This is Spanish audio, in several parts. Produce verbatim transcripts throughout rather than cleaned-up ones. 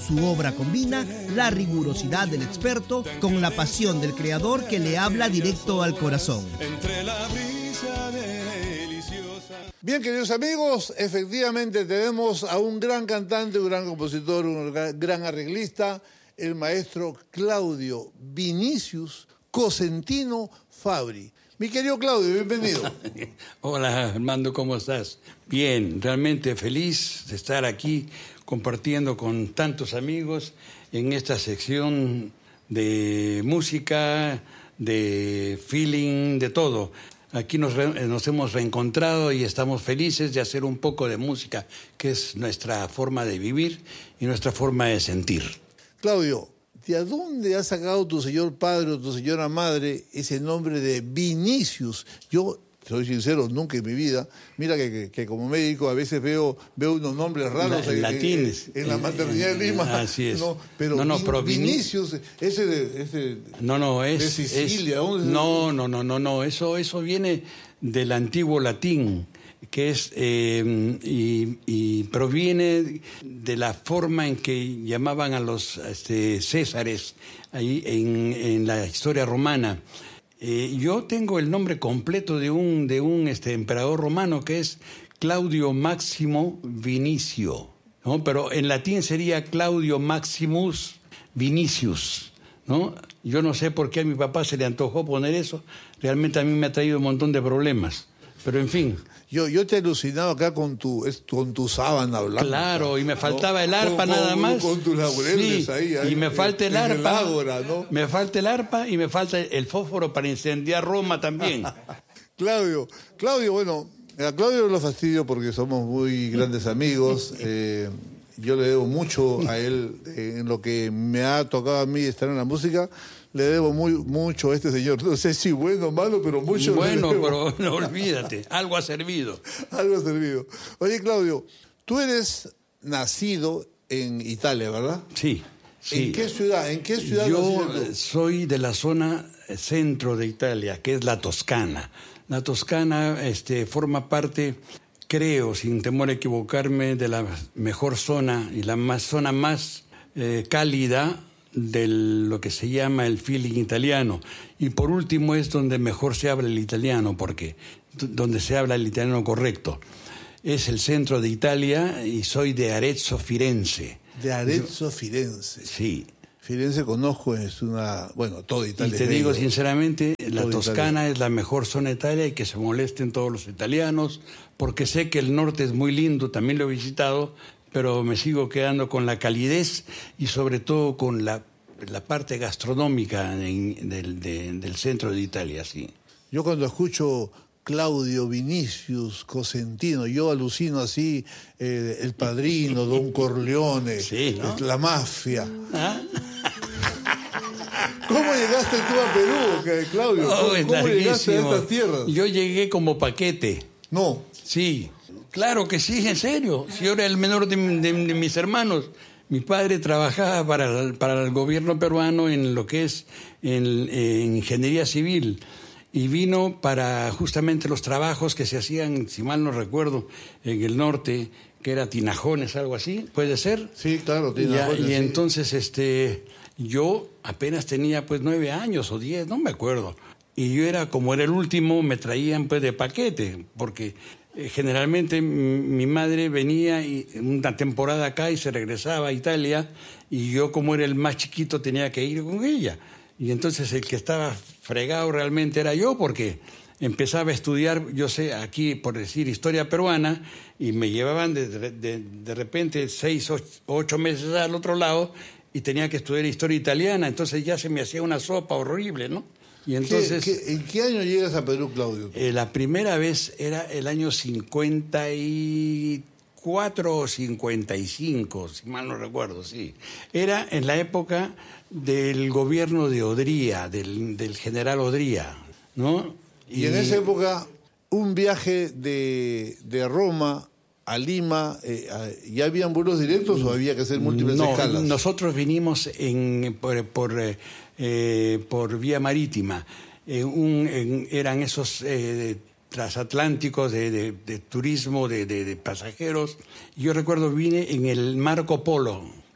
Su obra combina la rigurosidad del experto con la pasión del creador que le habla directo al corazón. Entre la brisa deliciosa. Bien, queridos amigos, efectivamente tenemos a un gran cantante, un gran compositor, un gran arreglista, el maestro Claudio Vinicius Cosentino Fabri. Mi querido Claudio, bienvenido. Hola, Armando, ¿cómo estás? Bien, realmente feliz de estar aquí compartiendo con tantos amigos en esta sección de música, de feeling, de todo. Aquí nos, re, nos hemos reencontrado y estamos felices de hacer un poco de música, que es nuestra forma de vivir y nuestra forma de sentir. Claudio, ¿de dónde ha sacado tu señor padre o tu señora madre ese nombre de Vinicius? Yo, soy sincero, nunca en mi vida, mira que, que, que como médico a veces veo, veo unos nombres raros en, en, latines, en, en la maternidad de Lima. Así es. No, pero, no, no, pero Vinicius, ese de, ese no, no, es, de Sicilia. Es, no, no, no, no, no, eso, eso viene del antiguo latín, que es eh, y, y proviene de la forma en que llamaban a los este, césares ahí en, en la historia romana. Eh, yo tengo el nombre completo de un de un este emperador romano que es Claudio Máximo Vinicio, ¿no? Pero en latín sería Claudio Maximus Vinicius, ¿no? Yo no sé por qué a mi papá se le antojó poner eso. Realmente a mí me ha traído un montón de problemas. Pero en fin. Yo, yo te he alucinado acá con tu, con tu sábana blanca. Claro, y me faltaba ¿no? el arpa con, nada con, más. Con tus laureles sí, ahí, ahí. Y me falta el en arpa. El ágora, ¿no? Me falta el arpa y me falta el fósforo para incendiar Roma también. Claudio, Claudio, bueno, a Claudio lo fastidio porque somos muy grandes amigos. Eh, yo le debo mucho a él eh, en lo que me ha tocado a mí estar en la música. Le debo muy, mucho a este señor. No sé si bueno o malo, pero mucho bueno, le debo. Pero no olvídate, algo ha servido. Algo ha servido. Oye, Claudio, tú eres nacido en Italia, ¿verdad? Sí, sí. ¿En qué ciudad? ¿En qué ciudad Yo soy de la zona centro de Italia, que es la Toscana. La Toscana este, forma parte, creo, sin temor a equivocarme, de la mejor zona y la más, zona más eh, cálida de lo que se llama el feeling italiano. Y por último es donde mejor se habla el italiano, porque donde se habla el italiano correcto. Es el centro de Italia y soy de Arezzo, Firenze. De Arezzo, Firenze. Sí. Firenze conozco, es una... Bueno, toda Italia. Y te digo sinceramente, la toda Toscana Italia. Es la mejor zona de Italia y que se molesten todos los italianos, porque sé que el norte es muy lindo, también lo he visitado, pero me sigo quedando con la calidez y sobre todo con la, la parte gastronómica en, del, de, del centro de Italia, sí. Yo cuando escucho Claudio Vinicius Cosentino, yo alucino así, eh, El Padrino, Don Corleone, sí, ¿no? La mafia. ¿Ah? ¿Cómo llegaste tú a Perú, Claudio? ¿Cómo, oh, ¿cómo llegaste a estas tierras? Yo llegué como paquete. No. Sí. Claro que sí, en serio. Si yo era el menor de, de, de mis hermanos. Mi padre trabajaba para, para el gobierno peruano en lo que es en, en ingeniería civil y vino para justamente los trabajos que se hacían, si mal no recuerdo, en el norte, que era Tinajones, algo así, ¿puede ser? Sí, claro, Tinajones. Ya, y sí. entonces este, yo apenas tenía pues nueve años o diez, no me acuerdo. Y yo era, como era el último, me traían pues de paquete, porque generalmente mi madre venía y una temporada acá y se regresaba a Italia y yo como era el más chiquito tenía que ir con ella. Y entonces el que estaba fregado realmente era yo porque empezaba a estudiar, yo sé, aquí por decir historia peruana y me llevaban de, de, de repente seis o ocho meses al otro lado y tenía que estudiar historia italiana, entonces ya se me hacía una sopa horrible, ¿no? Y entonces, ¿Qué, qué, ¿En qué año llegas a Perú, Claudio? Eh, la primera vez era el año cincuenta y cuatro o cincuenta y cinco, si mal no recuerdo, sí. Era en la época del gobierno de Odría, del, del general Odría, ¿no? Y, y en esa época, un viaje de, de Roma a Lima, eh, ¿ya habían vuelos directos o había que hacer múltiples no, escalas? Nosotros vinimos en, por... por eh, Eh, por vía marítima. Eh, un, en, eran esos eh, transatlánticos de, de, de turismo, de, de, de pasajeros. Yo recuerdo, vine en el Marco Polo,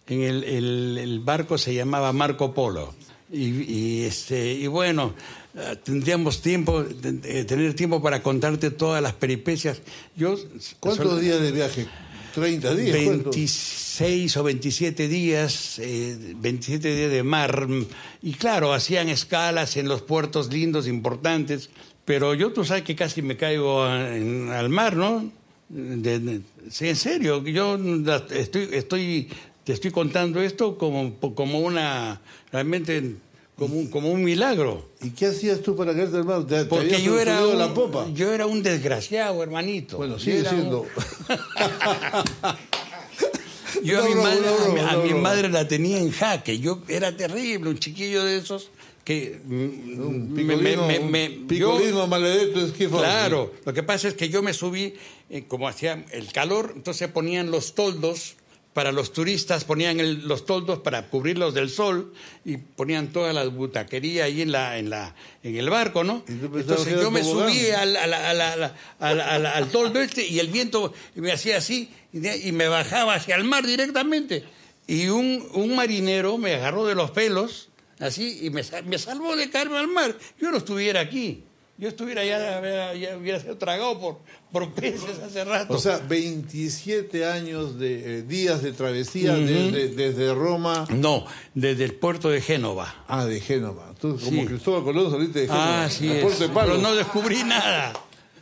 en el, el, el barco se llamaba Marco Polo. Y, y, este, y bueno, tendríamos tiempo, de, tener tiempo para contarte todas las peripecias. Yo, ¿Cuántos sol, días de viaje? ¿treinta días? veintiséis o veintisiete días, eh, veintisiete días de mar. Y claro, hacían escalas en los puertos lindos, importantes. Pero yo, tú sabes que casi me caigo en, al mar, ¿no? De, de, sí, en serio, yo estoy, estoy, te estoy contando esto como, como una, realmente como un, como un milagro. ¿Y qué hacías tú para caerte al mar? ¿Te, Porque te yo era, un, la popa? yo era un desgraciado, hermanito. Bueno, sigue siendo. Un... yo no, a, mi, no, madre, no, no, a, mi, a mi madre la tenía en jaque. Yo era terrible, un chiquillo de esos que un picolino, me, me, me, picolino yo, maledetto es que claro, lo que pasa es que yo me subí, eh, como hacía el calor, entonces ponían los toldos para los turistas, ponían el, los toldos para cubrirlos del sol y ponían toda la butaquería ahí en la en la en el barco, ¿no? Entonces yo me subí al, al, al, al, al, al, al toldo este y el viento me hacía así y me bajaba hacia el mar directamente. Y un, un marinero me agarró de los pelos así, y me, me salvó de caerme al mar. Yo no estuviera aquí. Yo estuviera ya, ya hubiera sido tragado por, por peces hace rato. O sea, veintisiete años de eh, días de travesía uh-huh. desde, desde Roma. No, desde el puerto de Génova. Ah, de Génova. Tú, como sí. Cristóbal Colón, saliste de Génova. Ah, sí es. De Pero no descubrí nada.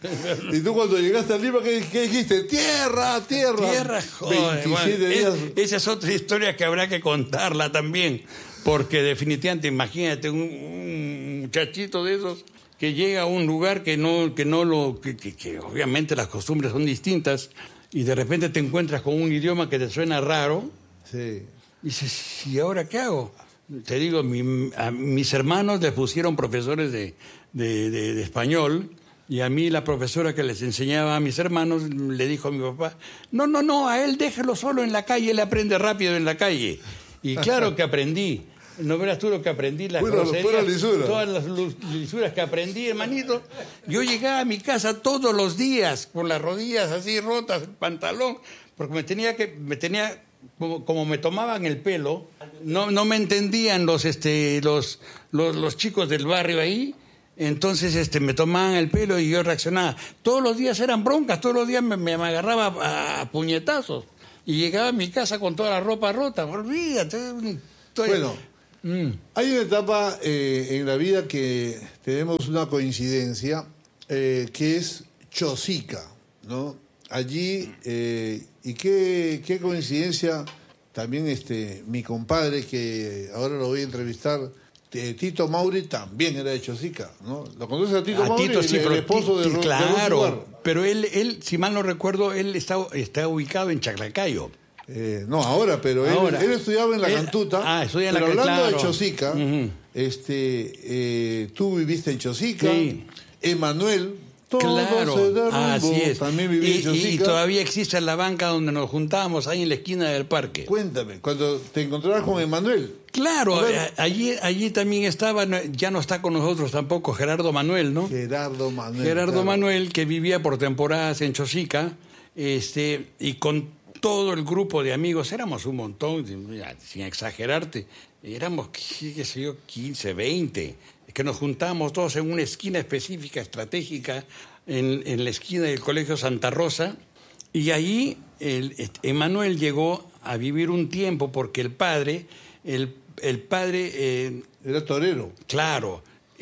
Y tú cuando llegaste a Lima, ¿qué, qué dijiste? ¡Tierra, tierra! Tierra, joder. veintisiete bueno, días. Es, esa es otra historia que habrá que contarla también. Porque definitivamente, imagínate, un, un muchachito de esos que llega a un lugar que no, que no lo, que, que, que obviamente las costumbres son distintas, y de repente te encuentras con un idioma que te suena raro. Sí. Y dices, ¿y ahora qué hago? Te digo, mi, a mis hermanos les pusieron profesores de, de, de, de español, y a mí la profesora que les enseñaba a mis hermanos le dijo a mi papá, no, no, no, a él déjelo solo en la calle, él aprende rápido en la calle. Y claro que aprendí. No verás tú lo que aprendí, las bueno, groserías, lisura. todas las lisuras que aprendí, hermanito. Yo llegaba a mi casa todos los días con las rodillas así rotas, el pantalón, porque me tenía que, me tenía, como, como me tomaban el pelo, no, no me entendían los, este, los, los, los chicos del barrio ahí. Entonces este, me tomaban el pelo y yo reaccionaba. Todos los días eran broncas, todos los días me, me agarraba a, a puñetazos. Y llegaba a mi casa con toda la ropa rota. Olvídate. Estoy... Bueno, mm. hay una etapa eh, en la vida que tenemos una coincidencia, eh, que es Chosica, ¿no? Allí, eh, y qué, qué coincidencia, también este, mi compadre, que ahora lo voy a entrevistar, eh, Tito Mauri, también era de Chosica, ¿no? ¿Lo conoces a Tito a Mauri? Tito, sí, el, el esposo de, claro, de pero él, él, si mal no recuerdo, él está, está ubicado en Chaclacayo. Eh, no, ahora, pero ahora, él, él estudiaba en la él, Cantuta. Ah, estudia en pero la hablando claro. de Chosica, uh-huh. este, eh, tú viviste en Chosica, sí. Emanuel, todo claro, se derrumbó, así es. También viví y, en Chosica. Y todavía existe la banca donde nos juntábamos, ahí en la esquina del parque. Cuéntame, cuando te encontrabas con Emanuel. Claro, allí, allí también estaba, ya no está con nosotros tampoco, Gerardo Manuel, ¿no? Gerardo Manuel. Gerardo claro. Manuel, que vivía por temporadas en Chosica, este, y con todo el grupo de amigos, éramos un montón, sin exagerarte, éramos, qué sé yo, quince, veinte, que nos juntábamos todos en una esquina específica, estratégica, en, en la esquina del Colegio Santa Rosa, y ahí el, Emanuel llegó a vivir un tiempo porque el padre, el, el padre... Eh, era torero. Claro.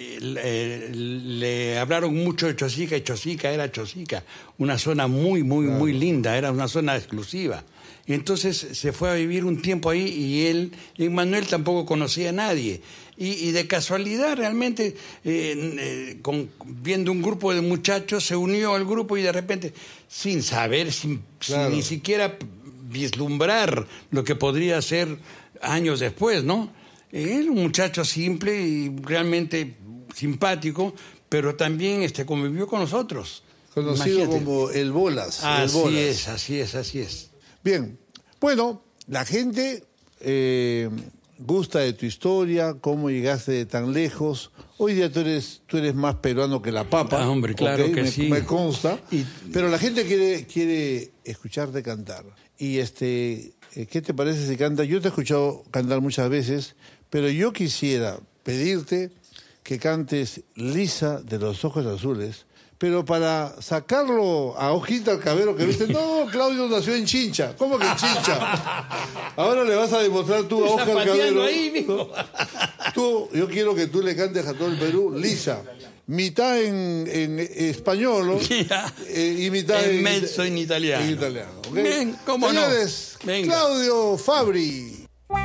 Le, le hablaron mucho de Chosica y Chosica era Chosica, una zona muy, muy, claro. muy linda, era una zona exclusiva. Y entonces se fue a vivir un tiempo ahí y él, y Manuel tampoco conocía a nadie. Y, y de casualidad realmente, eh, eh, con, viendo un grupo de muchachos, se unió al grupo y de repente, sin saber, sin, claro. sin ni siquiera vislumbrar lo que podría ser años después, ¿no? Él, un muchacho simple y realmente simpático, pero también este, convivió con nosotros. Conocido Imagínate. como el Bolas. Así el Bolas. es, así es, así es. Bien, bueno, la gente eh, gusta de tu historia, cómo llegaste de tan lejos. Hoy día tú eres, tú eres más peruano que la papa. Ah, hombre, claro okay, que me, sí. Me consta. Y... Pero la gente quiere, quiere escucharte cantar. Y este... eh, ¿qué te parece si canta? Yo te he escuchado cantar muchas veces, pero yo quisiera pedirte que cantes Lisa de los Ojos Azules, pero para sacarlo a Hojita al Cabero, que viste, no, Claudio nació en Chincha. ¿Cómo que en Chincha? Ahora le vas a demostrar tú a Oscar Cabero. Ahí, mijo. Tú, yo quiero que tú le cantes a todo el Perú Lisa. Mitad en, en español, ¿no? Eh, y mitad en en, mezzo en italiano. En italiano, ¿okay? Bien, ¿cómo Señores, no? Venga. Claudio Fabri.